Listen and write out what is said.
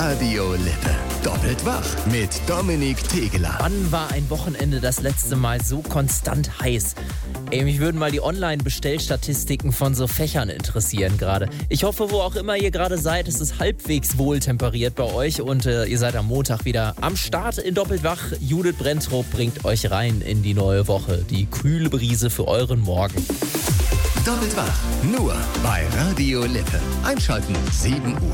Radio Lippe. Doppelt wach mit Dominik Tegeler. Wann war ein Wochenende das letzte Mal so konstant heiß? Mich würden mal die Online-Bestellstatistiken von so Fächern interessieren gerade. Ich hoffe, wo auch immer ihr gerade seid, es ist halbwegs wohltemperiert bei euch und ihr seid am Montag wieder am Start in Doppelt wach. Judith Brenntrup bringt euch rein in die neue Woche. Die kühle Brise für euren Morgen. Doppelt wach, nur bei Radio Lippe. Einschalten, 7 Uhr.